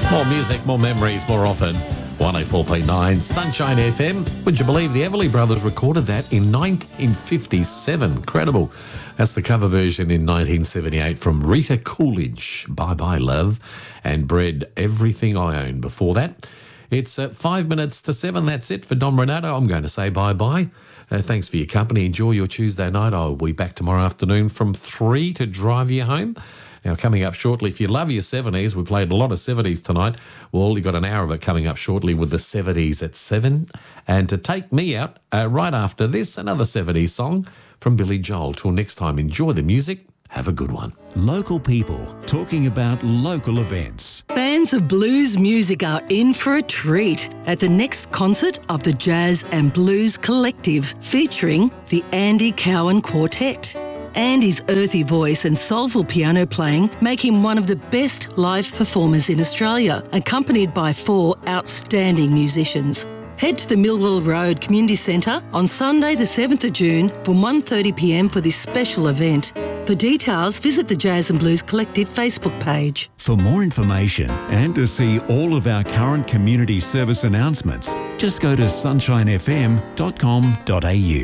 More music, more memories, more often. 104.9 Sunshine FM. Would you believe the Everly Brothers recorded that in 1957? Incredible. That's the cover version in 1978 from Rita Coolidge. Bye Bye Love and Bread, Everything I Own. Before that, it's 5 minutes to 7. That's it for Dom Renato. I'm going to say bye-bye. Thanks for your company. Enjoy your Tuesday night. I'll be back tomorrow afternoon from 3 to drive you home. Now, coming up shortly, if you love your 70s, we played a lot of 70s tonight. Well, you got an hour of it coming up shortly with the 70s at 7. And to take me out, right after this, another 70s song from Billy Joel. Till next time, enjoy the music. Have a good one. Local people talking about local events. Fans of blues music are in for a treat at the next concert of the Jazz and Blues Collective, featuring the Andy Cowan Quartet. Andy's earthy voice and soulful piano playing make him one of the best live performers in Australia, accompanied by 4 outstanding musicians. Head to the Millwall Road Community Centre on Sunday the 7th of June from 1:30pm for this special event. For details, visit the Jazz and Blues Collective Facebook page. For more information and to see all of our current community service announcements, just go to sunshinefm.com.au.